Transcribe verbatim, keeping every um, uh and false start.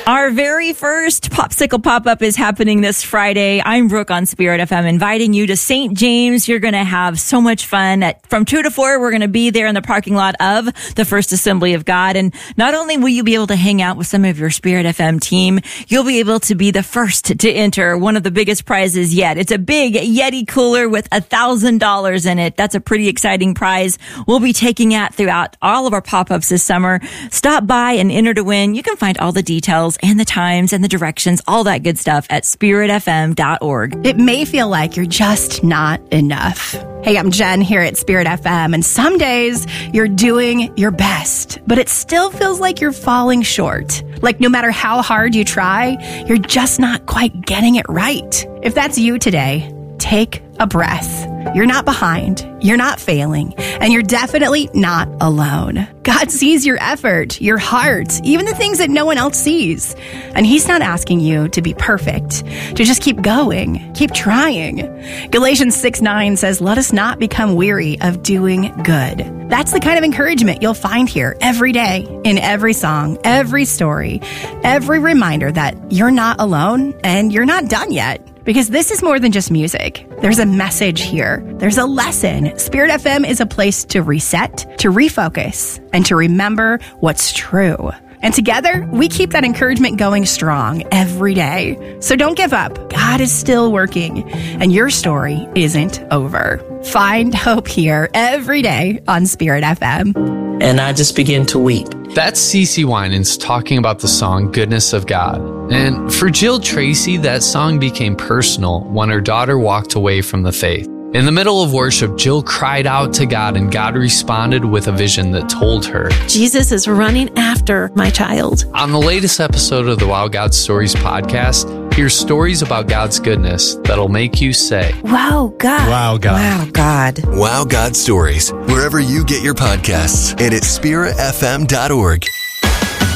Our very first Popsicle Pop-Up is happening this Friday. I'm Brooke on Spirit F M, inviting you to Saint James. You're going to have so much fun. At, from two to four, we're going to be there in the parking lot of the First Assembly of God. And not only will you be able to hang out with some of your Spirit F M team, you'll be able to be the first to enter one of the biggest prizes yet. It's a big Yeti cooler with a thousand dollars in it. That's a pretty exciting prize we'll be taking out throughout all of our pop-ups this summer. Stop by and enter to win. You can find all the details and the times and the directions, all that good stuff at spirit f m dot org. It may feel like you're just not enough. Hey, I'm Jen here at Spirit F M, and some days you're doing your best, but it still feels like you're falling short. Like no matter how hard you try, you're just not quite getting it right. If that's you today, take a breath. You're not behind, you're not failing, and you're definitely not alone. God sees your effort, your heart, even the things that no one else sees. And He's not asking you to be perfect, to just keep going, keep trying. Galatians six nine says, let us not become weary of doing good. That's the kind of encouragement you'll find here every day, in every song, every story, every reminder that you're not alone and you're not done yet. Because this is more than just music. There's a message here. There's a lesson. Spirit F M is a place to reset, to refocus, and to remember what's true. And together, we keep that encouragement going strong every day. So don't give up. God is still working, and your story isn't over. Find hope here every day on Spirit F M. And I just begin to weep. That's CeCe Winans talking about the song Goodness of God. And for Jill Tracy, that song became personal when her daughter walked away from the faith. In the middle of worship, Jill cried out to God, and God responded with a vision that told her, Jesus is running after my child. On the latest episode of the Wow God Stories podcast, hear stories about God's goodness that'll make you say, Wow, God. Wow, God. Wow, God. Wow God Stories, wherever you get your podcasts, and at spirit f m dot org.